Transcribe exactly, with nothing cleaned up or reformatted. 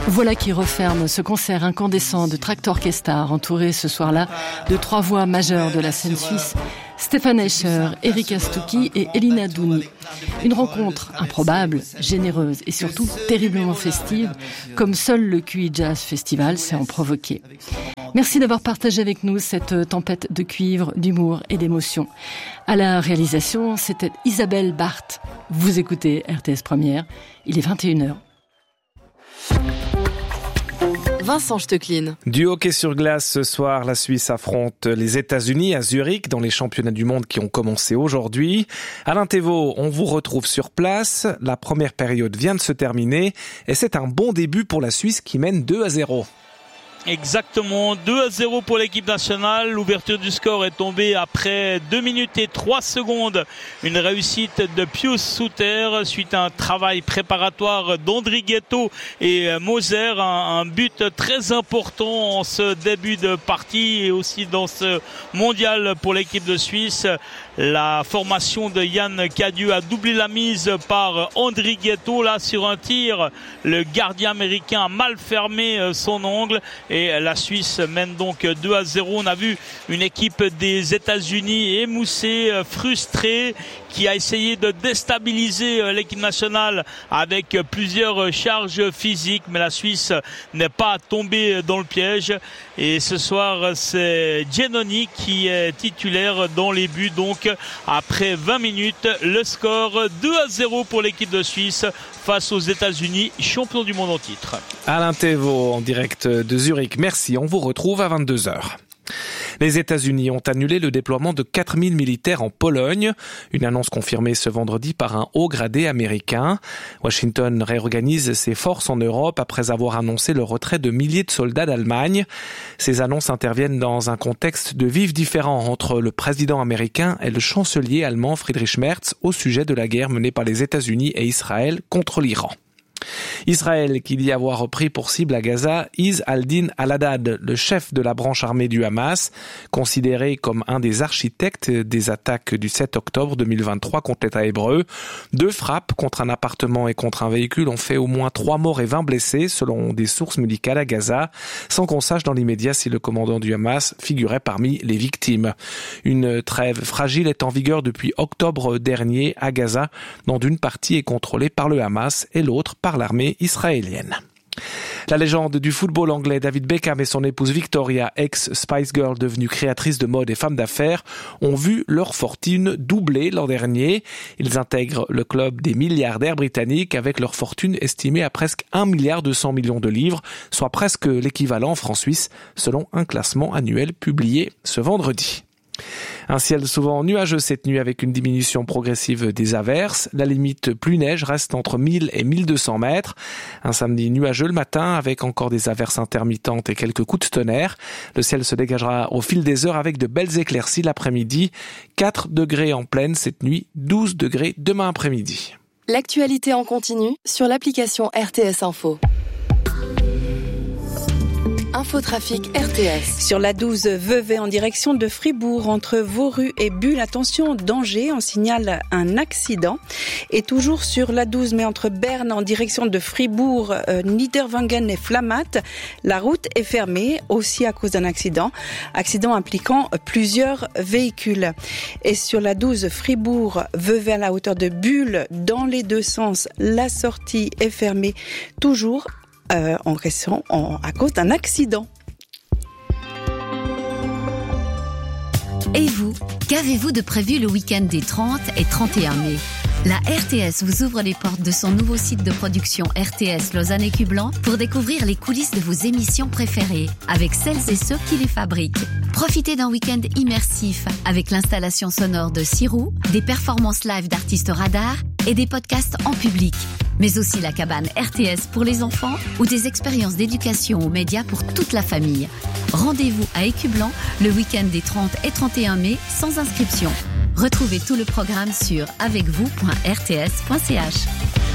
Voilà qui referme ce concert incandescent de Traktor Orchestra, entouré ce soir-là de trois voix majeures de la scène suisse, Stefan Escher, Erika Stucki et Elina Douni. Une rencontre improbable, généreuse et surtout terriblement festive, comme seul le Q I Jazz Festival sait en provoquer. Merci d'avoir partagé avec nous cette tempête de cuivre, d'humour et d'émotion. À la réalisation, c'était Isabelle Barthes. Vous écoutez R T S Première, il est vingt et une heures. Vincent Stecklin. Du hockey sur glace ce soir, la Suisse affronte les États-Unis à Zurich dans les championnats du monde qui ont commencé aujourd'hui. Alain Thévault, on vous retrouve sur place. La première période vient de se terminer et c'est un bon début pour la Suisse qui mène deux à zéro. Exactement, deux à zéro pour l'équipe nationale. L'ouverture du score est tombée après deux minutes et trois secondes. Une réussite de Pius Suter suite à un travail préparatoire d'Andrighetto et Moser. Un, un but très important en ce début de partie et aussi dans ce mondial pour l'équipe de Suisse. La formation de Yann Cadieux a doublé la mise par Andrighetto. Là, sur un tir, le gardien américain a mal fermé son angle. Et la Suisse mène donc deux à zéro. On a vu une équipe des États-Unis émoussée, frustrée, qui a essayé de déstabiliser l'équipe nationale avec plusieurs charges physiques. Mais la Suisse n'est pas tombée dans le piège. Et ce soir, c'est Giannoni qui est titulaire dans les buts. Donc, après vingt minutes, le score deux à zéro pour l'équipe de Suisse face aux États-Unis, champions du monde en titre. Alain Thévault en direct de Zurich. Merci, on vous retrouve à vingt-deux heures. Les États-Unis ont annulé le déploiement de quatre mille militaires en Pologne, une annonce confirmée ce vendredi par un haut gradé américain. Washington réorganise ses forces en Europe après avoir annoncé le retrait de milliers de soldats d'Allemagne. Ces annonces interviennent dans un contexte de vifs différends entre le président américain et le chancelier allemand Friedrich Merz au sujet de la guerre menée par les États-Unis et Israël contre l'Iran. Israël qui dit avoir repris pour cible à Gaza Izz al-Din al-Haddad, le chef de la branche armée du Hamas, considéré comme un des architectes des attaques du sept octobre deux mille vingt-trois contre l'État hébreu. Deux frappes contre un appartement et contre un véhicule ont fait au moins trois morts et vingt blessés, selon des sources médicales à Gaza, sans qu'on sache dans l'immédiat si le commandant du Hamas figurait parmi les victimes. Une trêve fragile est en vigueur depuis octobre dernier à Gaza, dont une partie est contrôlée par le Hamas et l'autre par l'armée israélienne. La légende du football anglais David Beckham et son épouse Victoria, ex-Spice Girl devenue créatrice de mode et femme d'affaires, ont vu leur fortune doubler l'an dernier. Ils intègrent le club des milliardaires britanniques avec leur fortune estimée à presque un milliard deux cents millions de livres, soit presque l'équivalent en francs suisses, selon un classement annuel publié ce vendredi. Un ciel souvent nuageux cette nuit avec une diminution progressive des averses. La limite pluie-neige reste entre mille et mille deux cents mètres. Un samedi nuageux le matin avec encore des averses intermittentes et quelques coups de tonnerre. Le ciel se dégagera au fil des heures avec de belles éclaircies l'après-midi. quatre degrés en pleine cette nuit, douze degrés demain après-midi. L'actualité en continu sur l'application R T S Info. Infotrafic R T S. Sur la douze Vevey en direction de Fribourg, entre Vauru et Bulle, attention, danger, on signale un accident. Et toujours sur la douze, mais entre Berne en direction de Fribourg, euh, Niederwangen et Flamatt, la route est fermée, aussi à cause d'un accident. Accident impliquant plusieurs véhicules. Et sur la douze Fribourg-Vevey à la hauteur de Bulle, dans les deux sens, la sortie est fermée, toujours Euh, en question, en, à cause d'un accident. Et vous, qu'avez-vous de prévu le week-end des trente et trente et un mai ? La R T S vous ouvre les portes de son nouveau site de production R T S Lausanne et Cublan pour découvrir les coulisses de vos émissions préférées avec celles et ceux qui les fabriquent. Profitez d'un week-end immersif avec l'installation sonore de Sirou, des performances live d'artistes radars et des podcasts en public. Mais aussi la cabane R T S pour les enfants ou des expériences d'éducation aux médias pour toute la famille. Rendez-vous à Écublan le week-end des trente et trente et un mai sans inscription. Retrouvez tout le programme sur avec vous point r t s point c h.